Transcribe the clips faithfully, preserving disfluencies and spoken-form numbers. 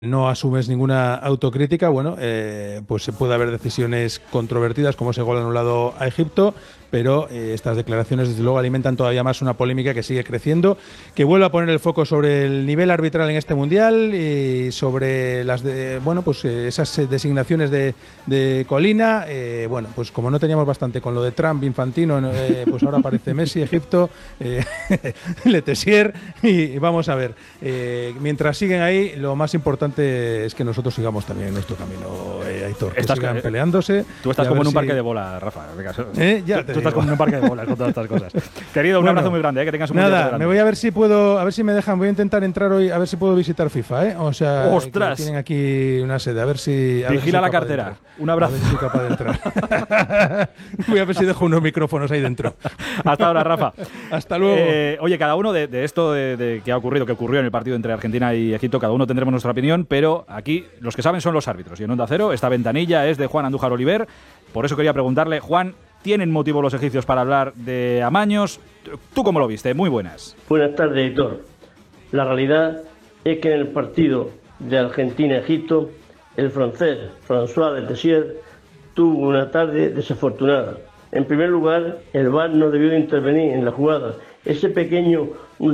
no asumes ninguna autocrítica, bueno, eh, pues puede haber decisiones controvertidas como ese gol anulado a Egipto, pero eh, estas declaraciones desde luego alimentan todavía más una polémica que sigue creciendo, que vuelve a poner el foco sobre el nivel arbitral en este mundial y sobre las de, bueno, pues eh, esas designaciones de, de Colina. Eh, bueno, pues como no teníamos bastante con lo de Trump, Infantino, eh, pues ahora aparece Messi, Egipto, eh, Letessier y, y vamos a ver. Eh, mientras siguen ahí, lo más importante es que nosotros sigamos también en nuestro camino, eh, Aitor, que Estás, sigan eh, peleándose. Tú estás como en un si... parque de bolas, Rafa. ¿Eh? Ya te tú estás digo. como en un parque de bolas con todas estas cosas. Querido, un Bueno, abrazo muy grande, ¿eh? Que tengas un buen día. Nada, me voy a ver si puedo, a ver si me dejan, voy a intentar entrar hoy, a ver si puedo visitar FIFA, ¿eh? O sea, ¡ostras! tienen aquí una sede, a ver si... A Vigila ver si la soy cartera. Un abrazo. A ver si soy capaz de entrar. Voy a ver si dejo unos micrófonos ahí dentro. Hasta ahora, Rafa. Hasta luego. Eh, oye, cada uno de, de esto de, de que ha ocurrido, que ocurrió en el partido entre Argentina y Egipto, cada uno tendremos nuestra opinión, pero aquí los que saben son los árbitros. Y en Onda Cero, esta ventanilla es de Juan Andújar Oliver. Por eso quería preguntarle, Juan, ¿tienen motivo los egipcios para hablar de amaños? ¿Tú cómo lo viste? Muy buenas. Buenas tardes, editor. La realidad es que en el partido de Argentina-Egipto, el francés François Letessier tuvo una tarde desafortunada. En primer lugar, el V A R no debió de intervenir en la jugada. Ese pequeño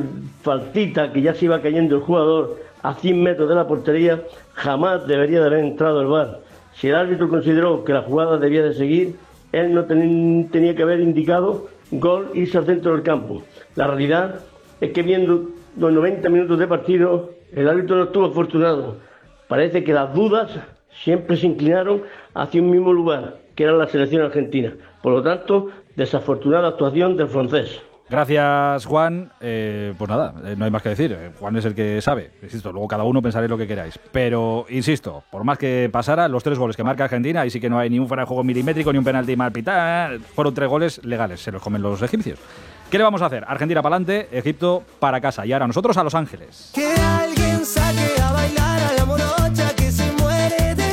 faltita que ya se iba cayendo el jugador a cien metros de la portería, jamás debería de haber entrado el V A R. Si el árbitro consideró que la jugada debía de seguir, él no ten, tenía que haber indicado gol, irse al centro del campo. La realidad es que viendo los noventa minutos de partido, el árbitro no estuvo afortunado. Parece que las dudas siempre se inclinaron hacia un mismo lugar, que era la selección argentina. Por lo tanto, desafortunada actuación del francés. Gracias, Juan. Eh, pues nada, eh, no hay más que decir. Eh, Juan es el que sabe. Insisto, luego cada uno pensaréis lo que queráis. Pero, insisto, por más que pasara, los tres goles que marca Argentina, ahí sí que no hay ni un fuera de juego milimétrico, ni un penalti mal pitado, fueron tres goles legales. Se los comen los egipcios. ¿Qué le vamos a hacer? Argentina para adelante, Egipto para casa. Y ahora nosotros a Los Ángeles. Que alguien saque a bailar a la morocha que se muere de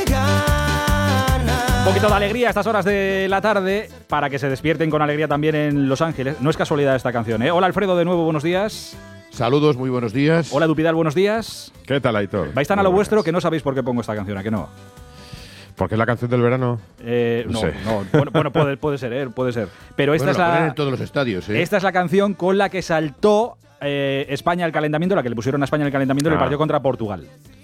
ganas. Un poquito de alegría a estas horas de la tarde para que se despierten con alegría también en Los Ángeles. No es casualidad esta canción, ¿eh? Hola, Alfredo, de nuevo, buenos días. Saludos, muy buenos días. Hola, Dupidal, buenos días. ¿Qué tal, Aitor? Vais tan a lo Muy vuestro buenas. que no sabéis por qué pongo esta canción, ¿a que no? ¿Porque es la canción del verano? Eh, No no, sé. no, bueno, bueno, puede, puede ser, ¿eh? Puede ser. Pero esta Bueno, la es ponen la, en todos los estadios, ¿eh? esta es la canción con la que saltó eh, España al calentamiento, la que le pusieron a España el calentamiento en el Ah. partido contra Portugal.